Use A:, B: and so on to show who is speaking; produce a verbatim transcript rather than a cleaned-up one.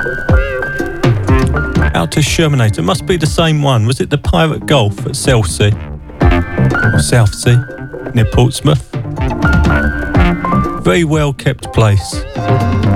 A: Out to Shermanator. It must be the same one. Was it the Pirate Golf at Southsea? Or Southsea, near Portsmouth? Very well kept place.